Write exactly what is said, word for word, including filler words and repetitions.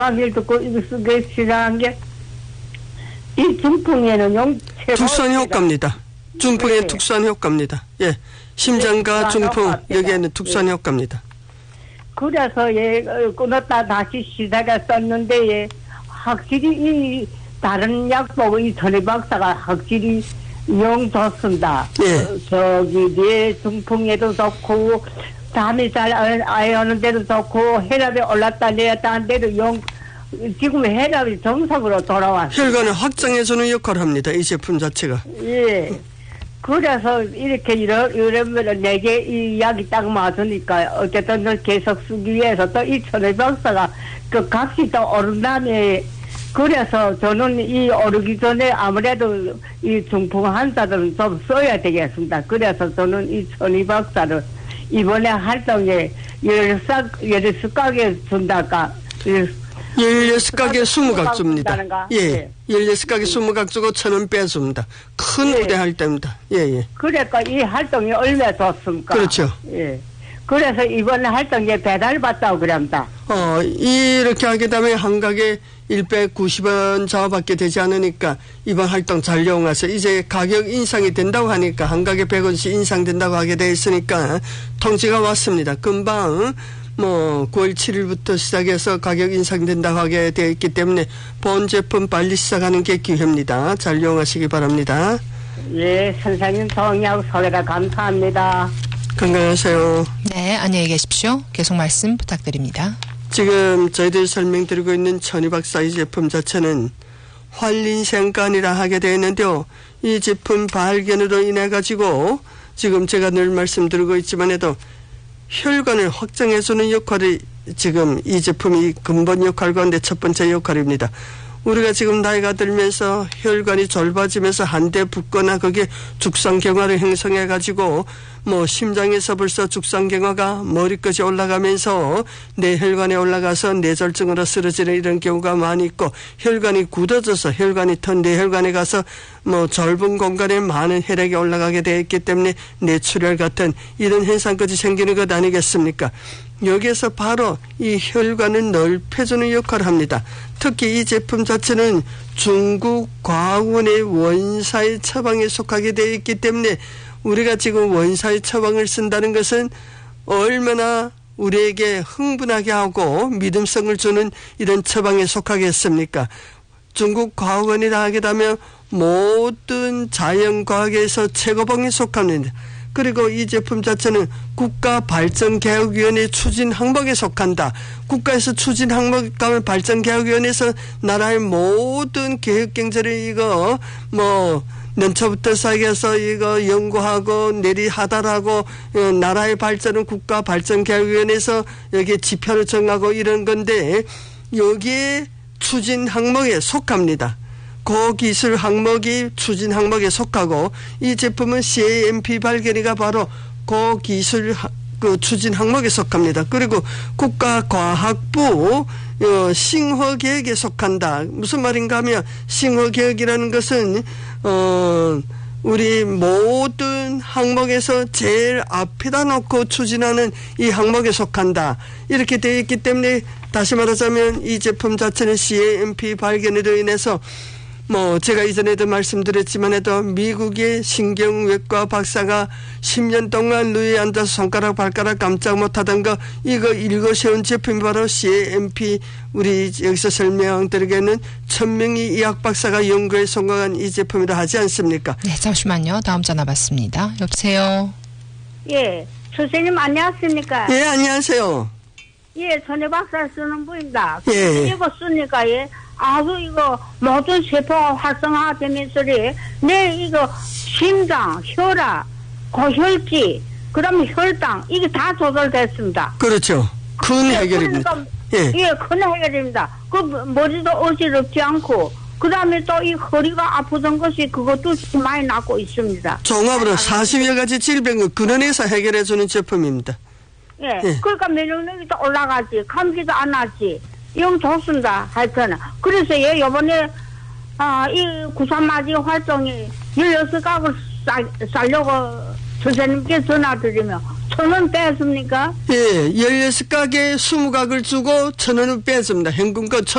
강의를 듣고 이거 쓰게 시작한 게 이 중풍에는 용 특수한 효과입니다. 중풍의 네. 특수한 효과입니다. 예, 심장과 네, 중풍 여기에는 특수한 네. 효과입니다. 그래서 예 끊었다 다시 시작했었는데 예 확실히 이 다른 약 보고 이 전해 박사가 확실히 용 좋습니다. 예. 어, 저기 뇌 중풍에도 좋고 잠이 잘 안 오는 데도 좋고 혈압이 올랐다 내렸다 한 데도 용 지금 혈압이 정상으로 돌아왔어요. 혈관을 확장해주는 역할을 합니다. 이 제품 자체가. 예. 그래서 이렇게 이런 이러면 내게 이 약이 딱 맞으니까 어쨌든 계속 쓰기 위해서 또 이 천의 박사가 그 값이 또 오른 다음에 그래서 저는 이 오르기 전에 아무래도 이 중풍 환자들은 좀 써야 되겠습니다. 그래서 저는 이 천의 박사를 이번에 활동에 열삭 열스가게 준다까. 열여섯 가게 스무 각 줍니다. 예. 열여섯 가게 스무 각 주고 천 원 빼줍니다. 큰 예. 무대 할 때입니다. 예, 예. 그러니까 이 활동이 얼마나 좋습니까? 그렇죠. 예. 그래서 이번 활동에 배달받다고 그럽니다. 어, 이렇게 하게 되면 한 가게 백구십 원 저하밖에 되지 않으니까 이번 활동 잘 이용해서 이제 가격 인상이 된다고 하니까 한 가게 백 원씩 인상된다고 하게 돼 있으니까 통지가 왔습니다. 금방 뭐 구월 칠일부터 시작해서 가격 인상된다고 하게 되어 있기 때문에 본 제품 빨리 시작하는 게 기회입니다. 잘 이용하시기 바랍니다. 예, 선생님 동의하고 소개라 감사합니다. 건강하세요. 네, 안녕히 계십시오. 계속 말씀 부탁드립니다. 지금 저희들이 설명드리고 있는 천이박사 이 제품 자체는 활린생간이라 하게 되어 있는데요. 이 제품 발견으로 인해 가지고 지금 제가 늘 말씀드리고 있지만 해도 혈관을 확장해주는 역할이 지금 이 제품이 근본 역할 가운데 첫 번째 역할입니다. 우리가 지금 나이가 들면서 혈관이 좁아지면서 한데 붓거나 거기에 죽상경화를 형성해가지고 뭐 심장에서 벌써 죽상경화가 머리까지 올라가면서 뇌혈관에 올라가서 뇌졸중으로 쓰러지는 이런 경우가 많이 있고 혈관이 굳어져서 혈관이 턴 뇌혈관에 가서 뭐 좁은 공간에 많은 혈액이 올라가게 되어 있기 때문에 뇌출혈 같은 이런 현상까지 생기는 것 아니겠습니까? 여기에서 바로 이 혈관을 넓혀주는 역할을 합니다. 특히 이 제품 자체는 중국 과학원의 원사의 처방에 속하게 되어 있기 때문에 우리가 지금 원사의 처방을 쓴다는 것은 얼마나 우리에게 흥분하게 하고 믿음성을 주는 이런 처방에 속하겠습니까? 중국 과학원이라 하게 되면 모든 자연과학에서 최고봉에 속합니다. 그리고 이 제품 자체는 국가발전개혁위원회 추진 항목에 속한다. 국가에서 추진 항목 가면 발전개혁위원회에서 나라의 모든 개혁경제를 이거 뭐 년초부터 시작해서 이거 연구하고 내리하달하고 나라의 발전은 국가발전개혁위원회에서 여기에 지표를 정하고 이런 건데 여기에 추진 항목에 속합니다. 고기술 항목이 추진 항목에 속하고 이 제품은 씨에이엠피 발견이가 바로 고기술 그 추진 항목에 속합니다. 그리고 국가과학부 어, 싱허계획에 속한다. 무슨 말인가 하면 싱허계획이라는 것은 어, 우리 모든 항목에서 제일 앞에다 놓고 추진하는 이 항목에 속한다. 이렇게 되어 있기 때문에 다시 말하자면 이 제품 자체는 씨에이엠피 발견으로 인해서 뭐 제가 이전에도 말씀드렸지만 해도 미국의 신경외과 박사가 십 년 동안 누에 앉아서 손가락 발가락 깜짝 못하던 거 이거 읽어세운 제품이 바로 씨에이엠피 우리 여기서 설명드리기에는 천명희 의학 박사가 연구에 성공한 이 제품이라 하지 않습니까? 네, 잠시만요. 다음 전화 받습니다. 여보세요. 예, 선생님 안녕하십니까? 예, 안녕하세요. 예, 전해 박사 쓰는 분입니다. 예. 이거 쓰니까 예. 아주 이거 모든 세포가 활성화되면서 내 이거 심장, 혈압, 고혈脂, 그다음에 혈당 이게 다 조절됐습니다. 그렇죠. 큰 예, 해결입니다. 그러니까, 예, 예, 큰 해결입니다. 그 머리도 어지럽지 않고 그다음에 또 이 허리가 아프던 것이 그것도 많이 낫고 있습니다. 종합으로 사십여 가지 질병을 근원에서 해결해주는 제품입니다. 예, 예. 그러니까 면역력이 또 올라가지, 감기도 안 나지. 영 좋습니다. 하여튼. 그래서 예, 요번에, 아, 이 구산맞이 활동이 열여섯 각을 쌀, 쌀려고 선생님께 전화드리면 천 원 뺐습니까? 예, 열여섯 가게에 이십 각을 주고 천 원을 뺐습니다. 현금껏